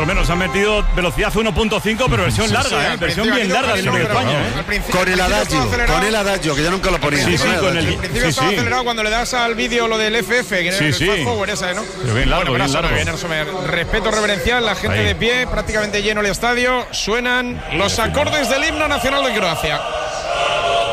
lo menos han metido velocidad 1.5, pero versión larga, versión bien larga del Himno de España. Con el adagio, que yo nunca lo ponía. Sí, con el principio estaba acelerado cuando le das al vídeo lo del FF, que era el fast forward ese, ¿no? Pero bien largo, bien largo. Respeto reverencial, la gente de pie, prácticamente lleno el estadio. Suenan los acordes del himno nacional de Croacia.